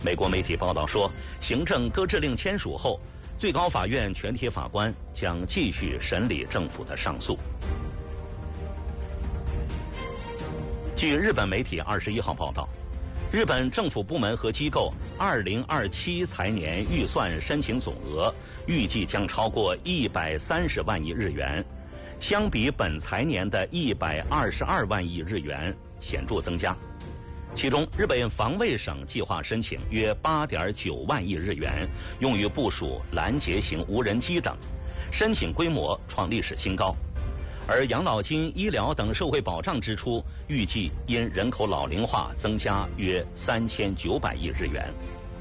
美国媒体报道说，行政搁置令签署后，最高法院全体法官将继续审理政府的上诉。据日本媒体21号报道，日本政府部门和机构2027财年预算申请总额预计将超过130万亿日元，相比本财年的122万亿日元显著增加。其中，日本防卫省计划申请约8.9万亿日元，用于部署拦截型无人机等，申请规模创历史新高。而养老金、医疗等社会保障支出预计因人口老龄化增加约3900亿日元。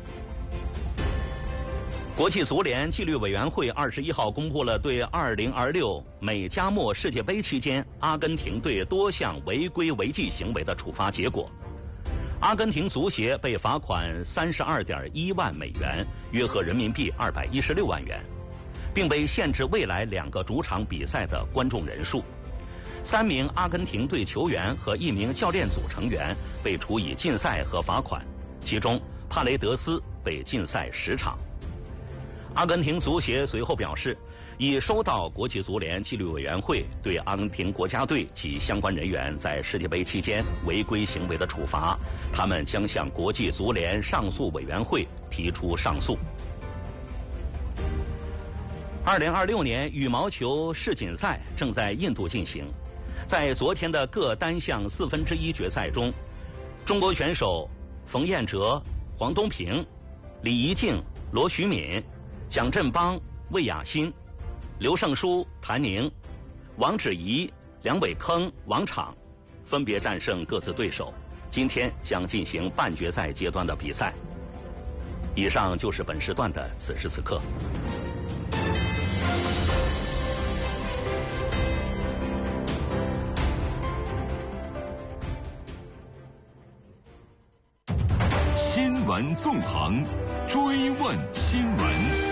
国际足联纪律委员会21号公布了对2026美加墨世界杯期间阿根廷队多项违规违纪行为的处罚结果。阿根廷足协被罚款32.1万美元，约合人民币216万元，并被限制未来2个主场比赛的观众人数。3名阿根廷队球员和1名教练组成员被处以禁赛和罚款，其中帕雷德斯被禁赛10场。阿根廷足协随后表示，已收到国际足联纪律委员会对阿根廷国家队及相关人员在世界杯期间违规行为的处罚，他们将向国际足联上诉委员会提出上诉。2026年羽毛球世锦赛正在印度进行，在昨天的各单项1/4决赛中，中国选手冯彦哲、黄东萍、李怡静、罗徐敏、蒋振邦、魏雅欣、刘胜书、谭宁、王芷怡、梁伟铿、王昶分别战胜各自对手，今天将进行半决赛阶段的比赛。以上就是本时段的此时此刻。 新闻纵横，追问新闻。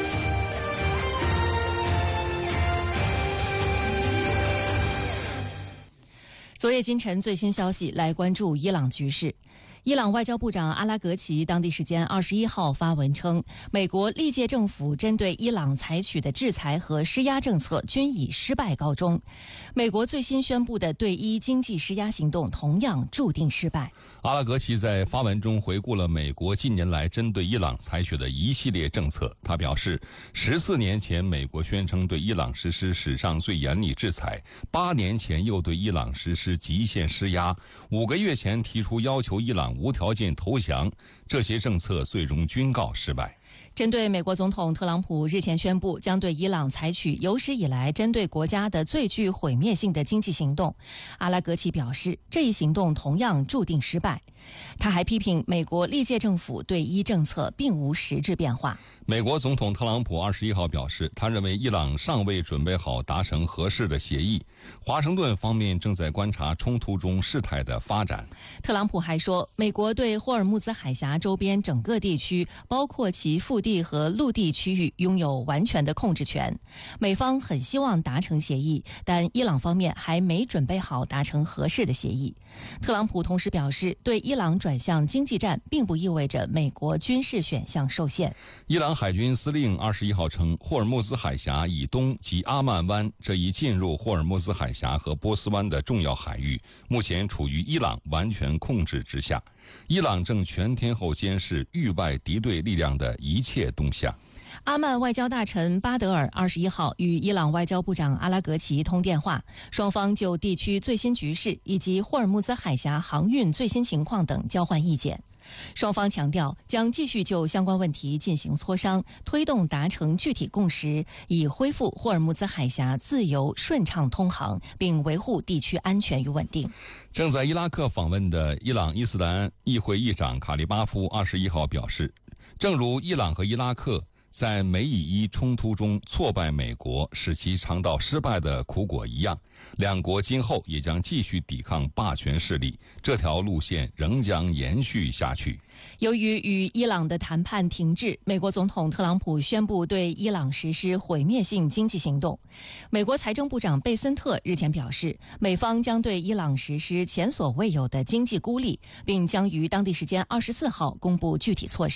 昨夜今晨最新消息，来关注伊朗局势。伊朗外交部长阿拉格齐当地时间21号发文称，美国历届政府针对伊朗采取的制裁和施压政策均以失败告终。美国最新宣布的对伊经济施压行动同样注定失败。 阿拉格齐在发文中回顾了美国近年来针对伊朗采取的一系列政策。他表示，14年前美国宣称对伊朗实施史上最严厉制裁，8年前又对伊朗实施极限施压，5个月前提出要求伊朗无条件投降，这些政策最终均告失败。 针对美国总统特朗普日前宣布将对伊朗采取有史以来针对国家的最具毁灭性的经济行动，阿拉格齐表示，这一行动同样注定失败。他还批评美国历届政府对伊政策并无实质变化。 美国总统特朗普21号表示，他认为伊朗尚未准备好达成合适的协议，华盛顿方面正在观察冲突中事态的发展。 特朗普还说，美国对霍尔木兹海峡周边整个地区，包括其腹地和陆地区域拥有完全的控制权。美方很希望达成协议，但伊朗方面还没准备好达成合适的协议。特朗普同时表示，对伊朗转向经济战并不意味着美国军事选项受限。 伊朗海军司令21号称，霍尔木兹海峡以东及阿曼湾这一进入霍尔木兹海峡和波斯湾的重要海域，目前处于伊朗完全控制之下。伊朗正全天候监视域外敌对力量的一切动向。 阿曼外交大臣巴德尔21号与伊朗外交部长阿拉格齐通电话，双方就地区最新局势以及霍尔木兹海峡航运最新情况等交换意见。双方强调将继续就相关问题进行磋商，推动达成具体共识，以恢复霍尔木兹海峡自由顺畅通航，并维护地区安全与稳定。 正在伊拉克访问的伊朗伊斯兰议会议长卡利巴夫21号表示，正如伊朗和伊拉克在美以伊冲突中挫败美国，使其尝到失败的苦果一样，两国今后也将继续抵抗霸权势力，这条路线仍将延续下去。 由于与伊朗的谈判停滞，美国总统特朗普宣布对伊朗实施毁灭性经济行动。美国财政部长贝森特日前表示，美方将对伊朗实施前所未有的经济孤立，并将于当地时间24号公布具体措施。